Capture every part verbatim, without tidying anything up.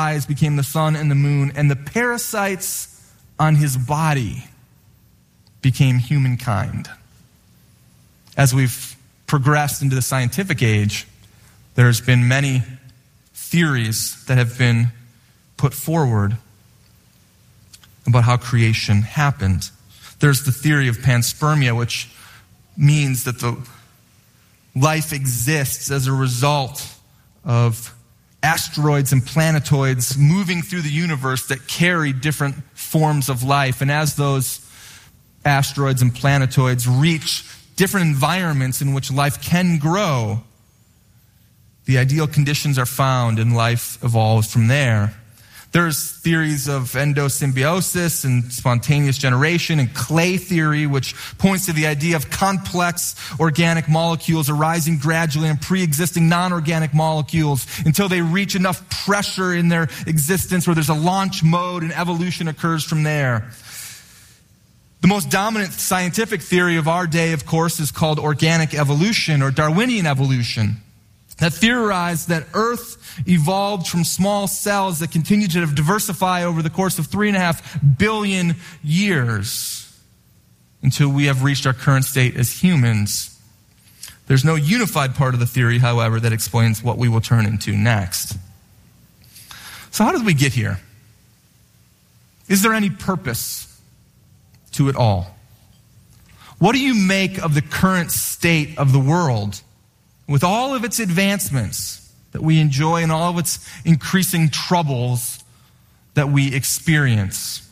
skies became the sun and the moon, and the parasites on his body became humankind. As we've progressed into the scientific age, there's been many theories that have been put forward about how creation happened. There's the theory of panspermia, which means that the life exists as a result of asteroids and planetoids moving through the universe that carry different forms of life. And as those asteroids and planetoids reach different environments in which life can grow, the ideal conditions are found and life evolves from there. There's theories of endosymbiosis and spontaneous generation and clay theory, which points to the idea of complex organic molecules arising gradually in pre-existing non-organic molecules until they reach enough pressure in their existence where there's a launch mode and evolution occurs from there. The most dominant scientific theory of our day, of course, is called organic evolution or Darwinian evolution, that theorized that Earth evolved from small cells that continued to diversify over the course of three and a half billion years until we have reached our current state as humans. There's no unified part of the theory, however, that explains what we will turn into next. So how did we get here? Is there any purpose to it all? What do you make of the current state of the world with all of its advancements that we enjoy and all of its increasing troubles that we experience?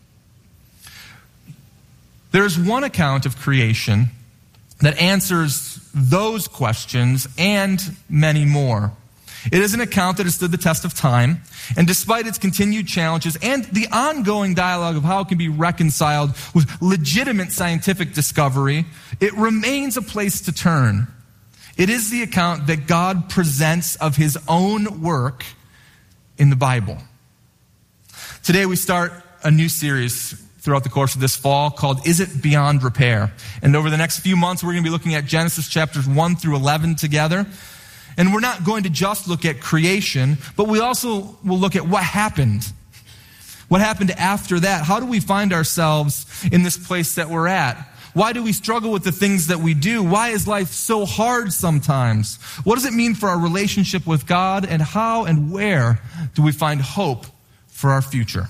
There's one account of creation that answers those questions and many more. It is an account that has stood the test of time, and despite its continued challenges and the ongoing dialogue of how it can be reconciled with legitimate scientific discovery, it remains a place to turn. It is the account that God presents of his own work in the Bible. Today we start a new series throughout the course of this fall called Is It Beyond Repair? And over the next few months we're going to be looking at Genesis chapters one through eleven together. And we're not going to just look at creation, but we also will look at what happened. What happened after that? How do we find ourselves in this place that we're at? Why do we struggle with the things that we do? Why is life so hard sometimes? What does it mean for our relationship with God? And how and where do we find hope for our future?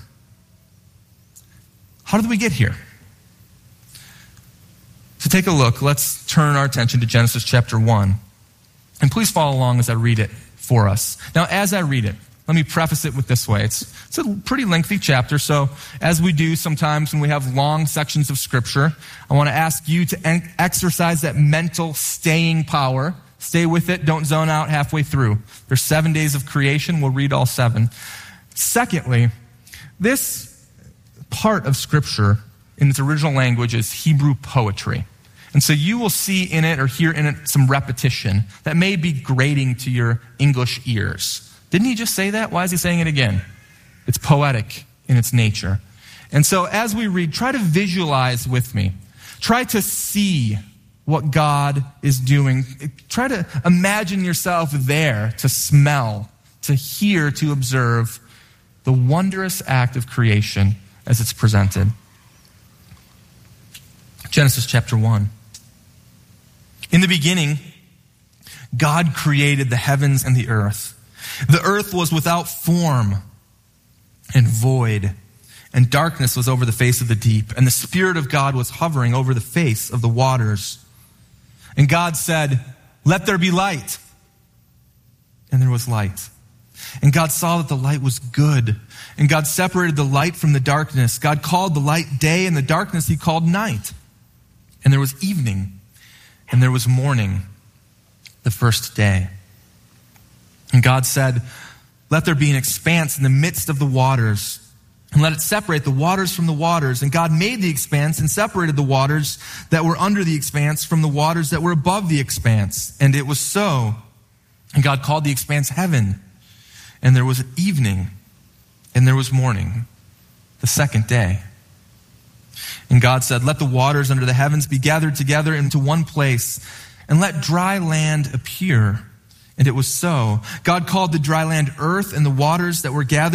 How did we get here? To take a look, let's turn our attention to Genesis chapter one. And please follow along as I read it for us. Now, as I read it, let me preface it with this way. It's, it's a pretty lengthy chapter, so as we do sometimes when we have long sections of Scripture, I want to ask you to en- exercise that mental staying power. Stay with it. Don't zone out halfway through. There's seven days of creation. We'll read all seven. Secondly, this part of Scripture in its original language is Hebrew poetry. And so you will see in it or hear in it some repetition that may be grating to your English ears. Didn't he just say that? Why is he saying it again? It's poetic in its nature. And so as we read, try to visualize with me. Try to see what God is doing. Try to imagine yourself there to smell, to hear, to observe the wondrous act of creation as it's presented. Genesis chapter one. In the beginning, God created the heavens and the earth. The earth was without form and void, and darkness was over the face of the deep, and the Spirit of God was hovering over the face of the waters. And God said, "Let there be light." And there was light. And God saw that the light was good. And God separated the light from the darkness. God called the light day, and the darkness he called night. And there was evening, and there was morning, the first day. And God said, "Let there be an expanse in the midst of the waters, and let it separate the waters from the waters." And God made the expanse and separated the waters that were under the expanse from the waters that were above the expanse. And it was so. And God called the expanse heaven. And there was evening, and there was morning, the second day. And God said, "Let the waters under the heavens be gathered together into one place, and let dry land appear." And it was so. God called the dry land earth, and the waters that were gathered